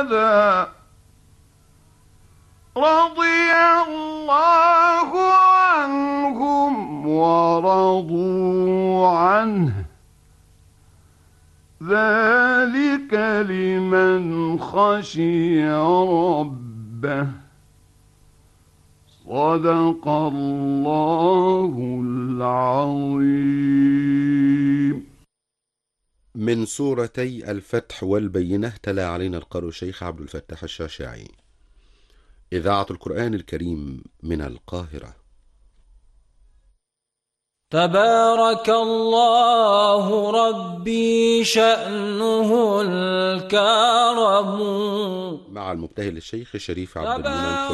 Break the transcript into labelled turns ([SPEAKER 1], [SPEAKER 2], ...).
[SPEAKER 1] هذا رضي الله عنهم ورضوا عنه ذلك لمن خشي ربه صدق الله العظيم.
[SPEAKER 2] من سورتي الفتح والبينة تلا علينا القارئ الشيخ عبد الفتاح الشاشاعي. إذاعة القرآن الكريم من القاهرة.
[SPEAKER 3] تبارك الله ربي شأنه الكرم.
[SPEAKER 2] مع المبتهل الشيخ شريف عبد المنعم